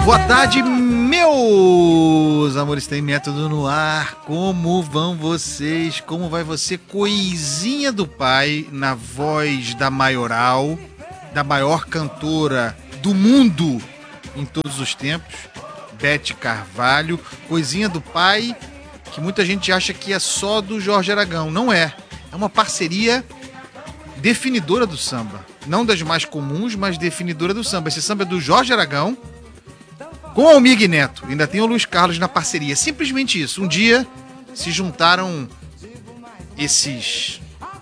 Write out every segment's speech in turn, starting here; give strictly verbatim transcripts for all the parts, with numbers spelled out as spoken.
Boa tarde, meus amores, tem método no ar. Como vão vocês? Como vai você? Coisinha do pai, na voz da maioral, da maior cantora do mundo em todos os tempos, Beth Carvalho. Coisinha do pai, que muita gente acha que é só do Jorge Aragão. Não é. É uma parceria definidora do samba. Não das mais comuns, mas definidora do samba. Esse samba é do Jorge Aragão com Almir Neto. Ainda tem o Luiz Carlos na parceria. Simplesmente isso. Um dia se juntaram esses...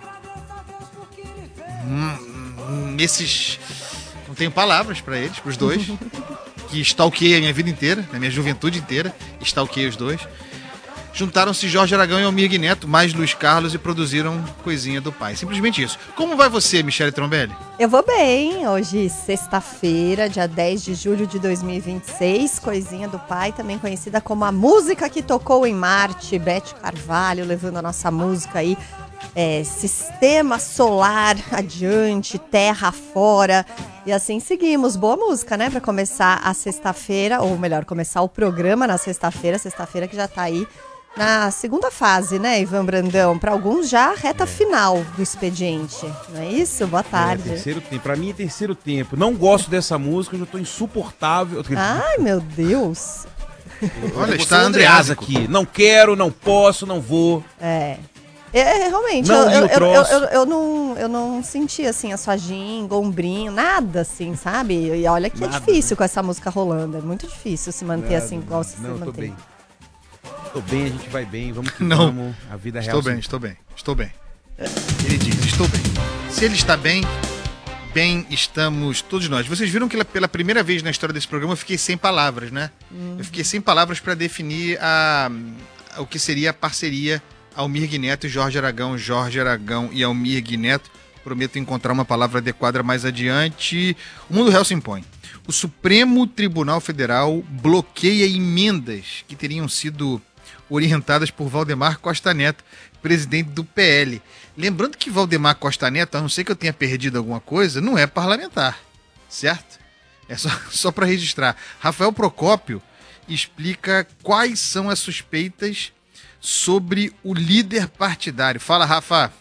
Hum, esses... Não tenho palavras pra eles, pros dois. Que stalkeei a minha vida inteira, a minha juventude inteira. Stalkeei os dois. Juntaram-se Jorge Aragão e Almir Neto, mais Luiz Carlos, e produziram Coisinha do Pai. Simplesmente isso. Como vai você, Michele Trombelli? Eu vou bem. Hoje, sexta-feira, dia dez de julho de dois mil e vinte e seis. Coisinha do Pai, também conhecida como a música que tocou em Marte. Beth Carvalho levando a nossa música aí. É, sistema solar adiante, terra fora. E assim seguimos. Boa música, né? Pra começar a sexta-feira, ou melhor, começar o programa na sexta-feira. Sexta-feira que já tá aí na segunda fase, né, Ivan Brandão? Para alguns já reta é. final do expediente, não é isso? Boa tarde. É, terceiro tempo. Para mim é terceiro tempo. Não gosto dessa música, eu já tô insuportável. Ai, meu Deus. Olha, está Andreasa aqui. Não quero, não posso, não vou. É. É, realmente, não, eu, eu, eu, eu, eu, não, eu não senti assim a sua ginga, ombrinho, nada assim, sabe? E olha que nada, é difícil, né? Com essa música rolando. É muito difícil se manter nada, assim igual se não, se tô mantém. Bem. Estou bem, a gente vai bem, vamos que não. vamos. A vida real. Estou bem, estou bem, estou bem. Ele diz, estou bem. Se ele está bem, bem estamos todos nós. Vocês viram que pela primeira vez na história desse programa eu fiquei sem palavras, né? Uhum. Eu fiquei sem palavras para definir a, a, o que seria a parceria Almir Neto e Jorge Aragão. Jorge Aragão e Almir Neto. Prometo encontrar uma palavra adequada mais adiante. O mundo real se impõe. O Supremo Tribunal Federal bloqueia emendas que teriam sido orientadas por Valdemar Costa Neto, presidente do P L. Lembrando que Valdemar Costa Neto, a não ser que eu tenha perdido alguma coisa, não é parlamentar, certo? É só, só para registrar. Rafael Procópio explica quais são as suspeitas sobre o líder partidário. Fala, Rafa.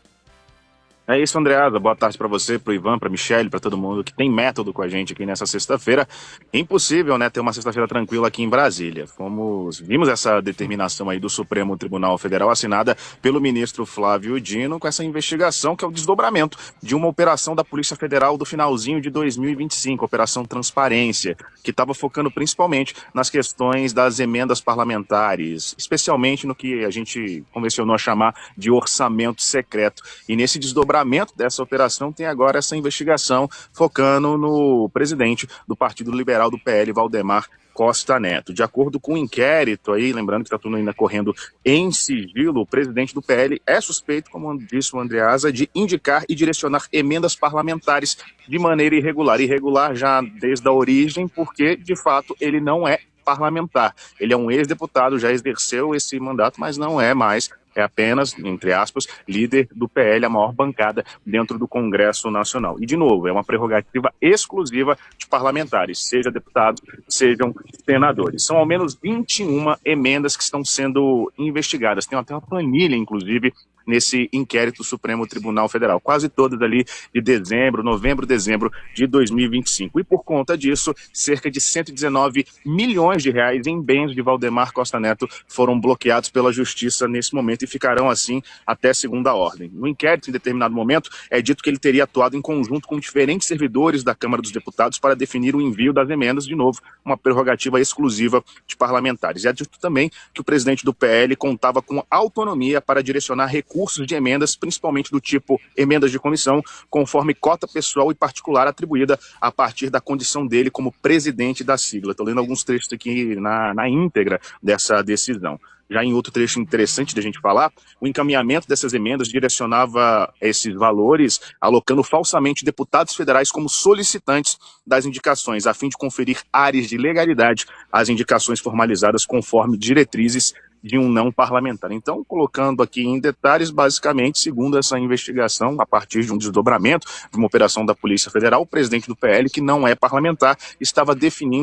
É isso, Andreasa. Boa tarde para você, para o Ivan, para a Michele, para todo mundo que tem método com a gente aqui nessa sexta-feira. Impossível, né, ter uma sexta-feira tranquila aqui em Brasília. Fomos, vimos essa determinação aí do Supremo Tribunal Federal assinada pelo ministro Flávio Dino com essa investigação que é o desdobramento de uma operação da Polícia Federal do finalzinho de dois mil e vinte e cinco, Operação Transparência, que estava focando principalmente nas questões das emendas parlamentares, especialmente no que a gente convencionou a chamar de orçamento secreto. E nesse desdobramento dessa operação tem agora essa investigação focando no presidente do Partido Liberal do P L, Valdemar Costa Neto. De acordo com o um inquérito aí, lembrando que está tudo ainda correndo em sigilo, o presidente do P L é suspeito, como disse o Andreasa, de indicar e direcionar emendas parlamentares de maneira irregular. Irregular já desde a origem, porque, de fato, ele não é parlamentar. Ele é um ex-deputado, já exerceu esse mandato, mas não é mais, é apenas, entre aspas, líder do P L, a maior bancada dentro do Congresso Nacional. E, de novo, é uma prerrogativa exclusiva de parlamentares, seja deputados, sejam senadores. São ao menos vinte e uma emendas que estão sendo investigadas. Tem até uma planilha, inclusive, nesse inquérito do Supremo Tribunal Federal. Quase todas ali de dezembro, novembro, dezembro de dois mil e vinte e cinco. E por conta disso, cerca de cento e dezenove milhões de reais em bens de Valdemar Costa Neto foram bloqueados pela Justiça nesse momento e ficarão assim até segunda ordem. No inquérito, em determinado momento, é dito que ele teria atuado em conjunto com diferentes servidores da Câmara dos Deputados para definir o envio das emendas, de novo, uma prerrogativa exclusiva de parlamentares. E é dito também que o presidente do P L contava com autonomia para direcionar recursos de emendas, principalmente do tipo emendas de comissão, conforme cota pessoal e particular atribuída a partir da condição dele como presidente da sigla. Estou lendo alguns trechos aqui na, na íntegra dessa decisão. Já em outro trecho interessante da gente falar, o encaminhamento dessas emendas direcionava esses valores, alocando falsamente deputados federais como solicitantes das indicações, a fim de conferir áreas de legalidade às indicações formalizadas conforme diretrizes de um não parlamentar. Então, colocando aqui em detalhes, basicamente, segundo essa investigação, a partir de um desdobramento de uma operação da Polícia Federal, o presidente do P L, que não é parlamentar, estava definindo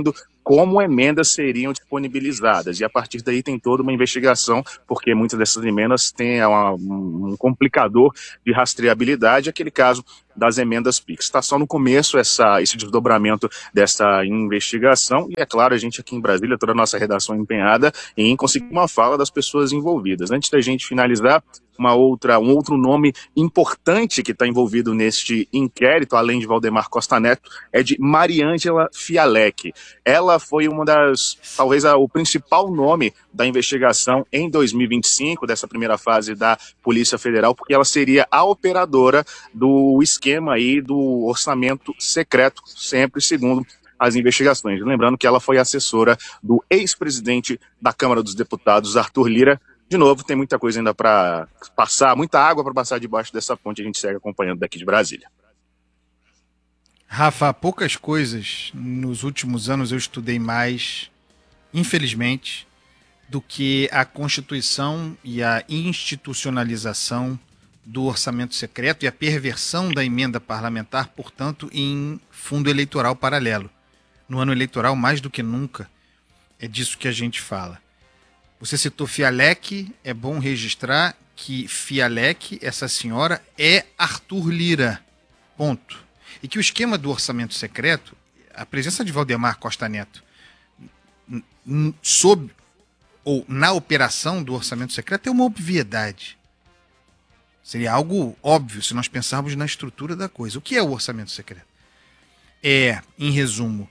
como emendas seriam disponibilizadas. E a partir daí tem toda uma investigação, porque muitas dessas emendas têm uma, um complicador de rastreabilidade, aquele caso das emendas Pix. Está só no começo essa, esse desdobramento dessa investigação, e é claro, a gente aqui em Brasília, toda a nossa redação empenhada em conseguir uma fala das pessoas envolvidas. Antes da gente finalizar, uma outra, um outro nome importante que está envolvido neste inquérito, além de Valdemar Costa Neto, é de Mariângela Fialec. Ela foi uma das, talvez a, o principal nome da investigação em dois mil e vinte e cinco, dessa primeira fase da Polícia Federal, porque ela seria a operadora do esquema aí do orçamento secreto, sempre segundo as investigações. Lembrando que ela foi assessora do ex-presidente da Câmara dos Deputados, Arthur Lira. De novo, tem muita coisa ainda para passar, muita água para passar debaixo dessa ponte, a gente segue acompanhando daqui de Brasília. Rafa, poucas coisas nos últimos anos eu estudei mais, infelizmente, do que a constituição e a institucionalização do orçamento secreto e a perversão da emenda parlamentar, portanto, em fundo eleitoral paralelo. No ano eleitoral, mais do que nunca, é disso que a gente fala. Você citou Fialec, é bom registrar que Fialec, essa senhora, é Arthur Lira, ponto. E que o esquema do orçamento secreto, a presença de Valdemar Costa Neto sob ou na operação do orçamento secreto é uma obviedade. Seria algo óbvio se nós pensarmos na estrutura da coisa. O que é o orçamento secreto? É, em resumo,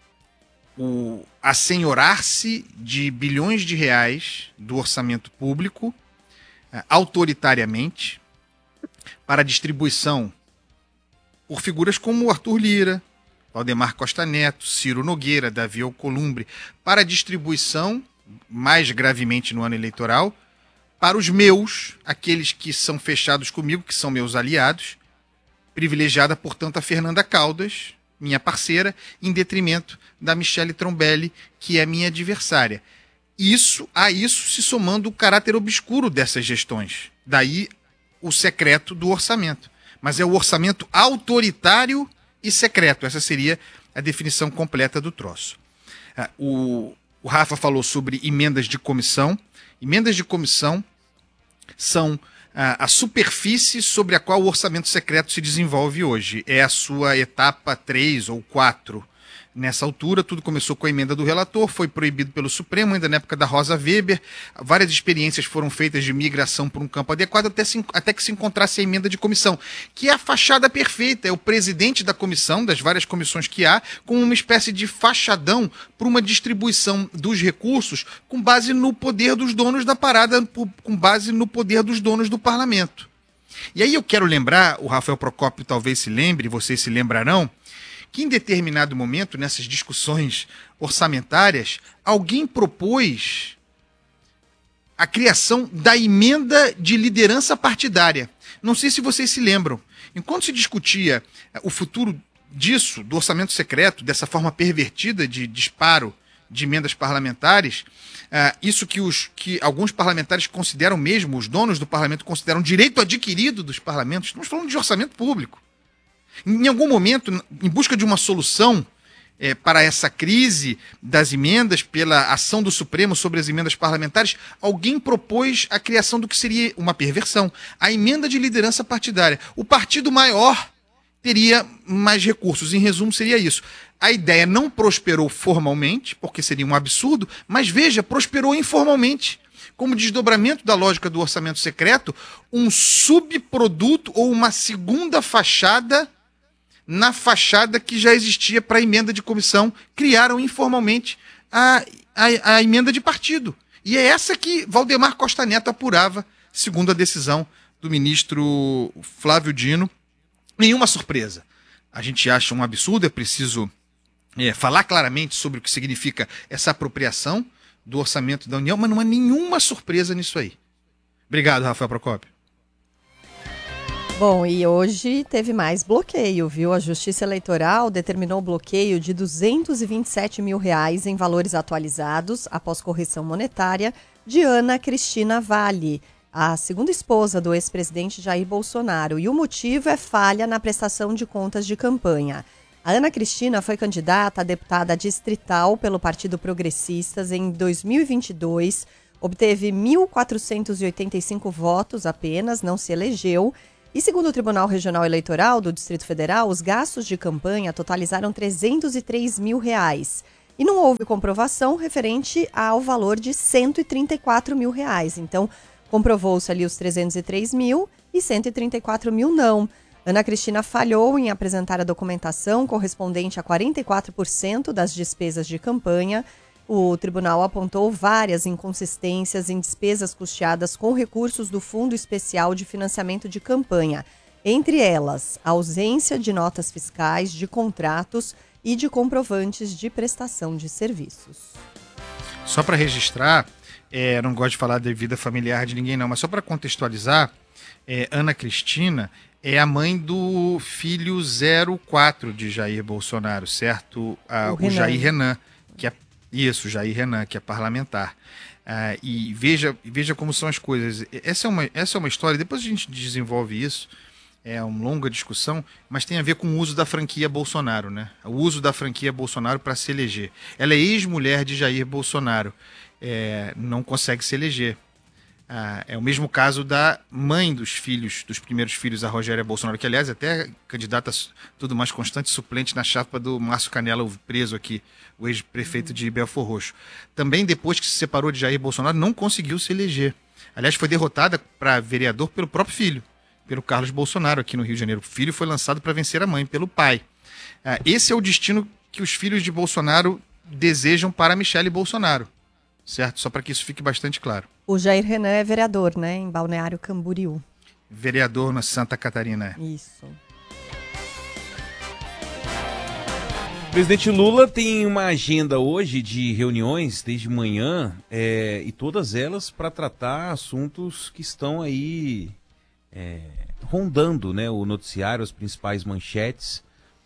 o assenhorar-se de bilhões de reais do orçamento público uh, autoritariamente para distribuição por figuras como Arthur Lira, Valdemar Costa Neto, Ciro Nogueira, Davi Alcolumbre, para distribuição, mais gravemente no ano eleitoral, para os meus, aqueles que são fechados comigo, que são meus aliados, privilegiada, portanto, a Fernanda Caldas, minha parceira, em detrimento da Michele Trombelli, que é minha adversária. Isso, a isso se somando o caráter obscuro dessas gestões. Daí o secreto do orçamento. Mas é o orçamento autoritário e secreto. Essa seria a definição completa do troço. O, o Rafa falou sobre emendas de comissão. Emendas de comissão são a, a superfície sobre a qual o orçamento secreto se desenvolve hoje. É a sua etapa três ou quatro. Nessa altura, tudo começou com a emenda do relator, foi proibido pelo Supremo, ainda na época da Rosa Weber. Várias experiências foram feitas de migração por um campo adequado até, se, até que se encontrasse a emenda de comissão, que é a fachada perfeita. É o presidente da comissão, das várias comissões que há, com uma espécie de fachadão para uma distribuição dos recursos com base no poder dos donos da parada, com base no poder dos donos do parlamento. E aí eu quero lembrar, o Rafael Procópio talvez se lembre, vocês se lembrarão, que em determinado momento, nessas discussões orçamentárias, alguém propôs a criação da emenda de liderança partidária. Não sei se vocês se lembram. Enquanto se discutia o futuro disso, do orçamento secreto, dessa forma pervertida de disparo de emendas parlamentares, uh, isso que, os, que alguns parlamentares consideram mesmo, os donos do parlamento consideram direito adquirido dos parlamentos, estamos falando de orçamento público. Em algum momento, em busca de uma solução é, para essa crise das emendas, pela ação do Supremo sobre as emendas parlamentares, alguém propôs a criação do que seria uma perversão, a emenda de liderança partidária. O partido maior teria mais recursos. Em resumo, seria isso. A ideia não prosperou formalmente, porque seria um absurdo, mas veja, prosperou informalmente. Como desdobramento da lógica do orçamento secreto, um subproduto ou uma segunda fachada na fachada que já existia para a emenda de comissão, criaram informalmente a, a, a emenda de partido. E é essa que Valdemar Costa Neto apurava, segundo a decisão do ministro Flávio Dino. Nenhuma surpresa. A gente acha um absurdo, é preciso é, falar claramente sobre o que significa essa apropriação do orçamento da União, mas não há nenhuma surpresa nisso aí. Obrigado, Rafael Procópio. Bom, e hoje teve mais bloqueio, viu? A Justiça Eleitoral determinou o bloqueio de duzentos e vinte e sete mil reais em valores atualizados, após correção monetária, de Ana Cristina Vale, a segunda esposa do ex-presidente Jair Bolsonaro. E o motivo é falha na prestação de contas de campanha. A Ana Cristina foi candidata a deputada distrital pelo Partido Progressistas em dois mil e vinte e dois, obteve mil quatrocentos e oitenta e cinco votos apenas, não se elegeu. E segundo o Tribunal Regional Eleitoral do Distrito Federal, os gastos de campanha totalizaram trezentos e três mil reais. E não houve comprovação referente ao valor de cento e trinta e quatro mil reais. Então, comprovou-se ali os trezentos e três mil e cento e trinta e quatro mil não. Ana Cristina falhou em apresentar a documentação correspondente a quarenta e quatro por cento das despesas de campanha. O tribunal apontou várias inconsistências em despesas custeadas com recursos do Fundo Especial de Financiamento de Campanha. Entre elas, a ausência de notas fiscais, de contratos e de comprovantes de prestação de serviços. Só para registrar, é, não gosto de falar da vida familiar de ninguém não, mas só para contextualizar, é, Ana Cristina é a mãe do filho zero quatro de Jair Bolsonaro, certo? Ah, o, o Jair Renan, que é isso, Jair Renan, que é parlamentar. Ah, e veja, veja como são as coisas. Essa é, uma, essa é uma história, depois a gente desenvolve isso, é uma longa discussão, mas tem a ver com o uso da franquia Bolsonaro, né? O uso da franquia Bolsonaro para se eleger. Ela é ex-mulher de Jair Bolsonaro, é, não consegue se eleger. Ah, é o mesmo caso da mãe dos filhos, dos primeiros filhos, a Rogéria Bolsonaro, que aliás é até candidata tudo mais constante, suplente na chapa do Márcio Canella, o preso aqui, o ex-prefeito de Belfor Roxo. Também depois que se separou de Jair Bolsonaro, não conseguiu se eleger. Aliás, foi derrotada para vereador pelo próprio filho, pelo Carlos Bolsonaro aqui no Rio de Janeiro. O filho foi lançado para vencer a mãe, pelo pai. Ah, esse é o destino que os filhos de Bolsonaro desejam para Michele Bolsonaro, certo? Só para que isso fique bastante claro. O Jair Renan é vereador, né, em Balneário Camboriú. Vereador na Santa Catarina. Isso. O presidente Lula tem uma agenda hoje de reuniões desde manhã, é, e todas elas para tratar assuntos que estão aí é, rondando, né, o noticiário, as principais manchetes.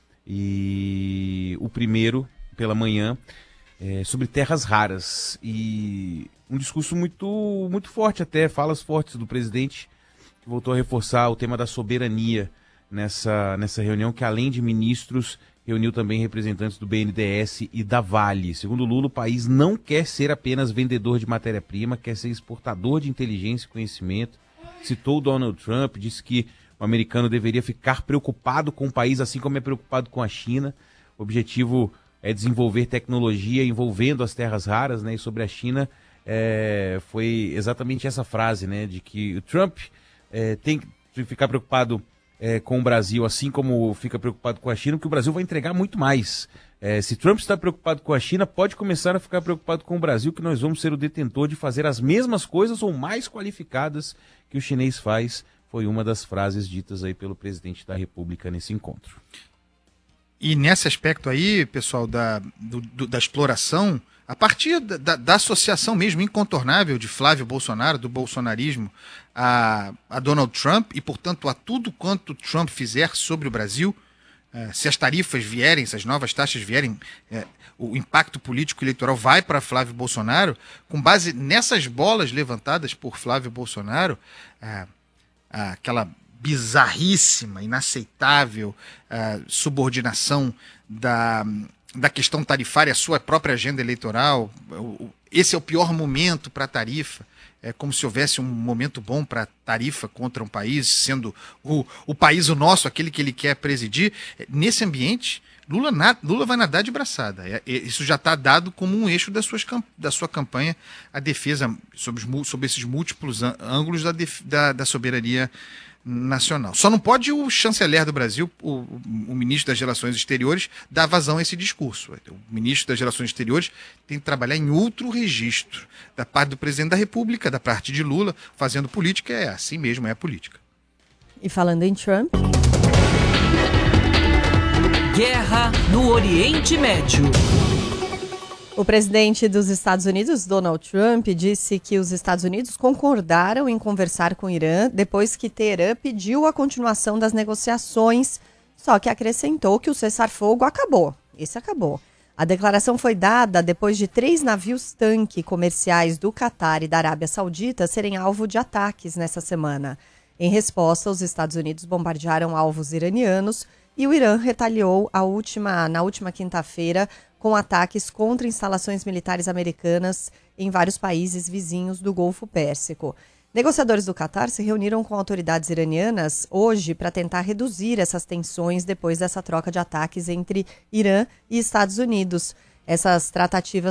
E o primeiro, pela manhã, é sobre terras raras. E um discurso muito, muito forte até, falas fortes do presidente, que voltou a reforçar o tema da soberania nessa, nessa reunião, que além de ministros, reuniu também representantes do B N D E S e da Vale. Segundo Lula, o país não quer ser apenas vendedor de matéria-prima, quer ser exportador de inteligência e conhecimento. Citou Donald Trump, disse que o americano deveria ficar preocupado com o país, assim como é preocupado com a China. O objetivo é desenvolver tecnologia envolvendo as terras raras, né? E sobre a China, é, foi exatamente essa frase, né? De que o Trump é, tem que ficar preocupado é, com o Brasil, assim como fica preocupado com a China, porque o Brasil vai entregar muito mais. É, se Trump está preocupado com a China, pode começar a ficar preocupado com o Brasil, que nós vamos ser o detentor de fazer as mesmas coisas ou mais qualificadas que o chinês faz. Foi uma das frases ditas aí pelo presidente da República nesse encontro. E nesse aspecto aí, pessoal, da, do, do, da exploração, a partir da, da, da associação mesmo incontornável de Flávio Bolsonaro, do bolsonarismo, a, a Donald Trump, e, portanto, a tudo quanto Trump fizer sobre o Brasil, uh, se as tarifas vierem, se as novas taxas vierem, uh, o impacto político eleitoral vai para Flávio Bolsonaro, com base nessas bolas levantadas por Flávio Bolsonaro, uh, aquela bizarríssima, inaceitável uh, subordinação da, da questão tarifária à sua própria agenda eleitoral. Esse é o pior momento para a tarifa. É como se houvesse um momento bom para a tarifa contra um país, sendo o, o país o nosso, aquele que ele quer presidir. Nesse ambiente, Lula, na, Lula vai nadar de braçada. É, é, isso já está dado como um eixo das suas, da sua campanha, a defesa sobre, os, sobre esses múltiplos ângulos da, def, da, da soberania nacional. Só não pode o chanceler do Brasil, o, o ministro das Relações Exteriores, dar vazão a esse discurso. O ministro das Relações Exteriores tem que trabalhar em outro registro. Da parte do presidente da República, da parte de Lula, fazendo política, é assim mesmo, é a política. E falando em Trump... Guerra no Oriente Médio. O presidente dos Estados Unidos, Donald Trump, disse que os Estados Unidos concordaram em conversar com o Irã depois que Teherã pediu a continuação das negociações, só que acrescentou que o cessar-fogo acabou. Esse acabou. A declaração foi dada depois de três navios-tanque comerciais do Catar e da Arábia Saudita serem alvo de ataques nessa semana. Em resposta, os Estados Unidos bombardearam alvos iranianos e o Irã retaliou a última, na última quinta-feira com ataques contra instalações militares americanas em vários países vizinhos do Golfo Pérsico. Negociadores do Catar se reuniram com autoridades iranianas hoje para tentar reduzir essas tensões depois dessa troca de ataques entre Irã e Estados Unidos. Essas tratativas